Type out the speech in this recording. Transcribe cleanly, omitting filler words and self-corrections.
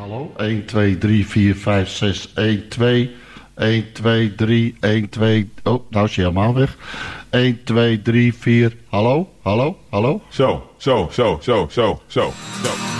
Hallo? 1, 2, 3, 4, 5, 6, 1, 2... 1, 2, 3, 1, 2... Oh, nou is hij helemaal weg. 1, 2, 3, 4... Hallo? Hallo? Hallo? Zo.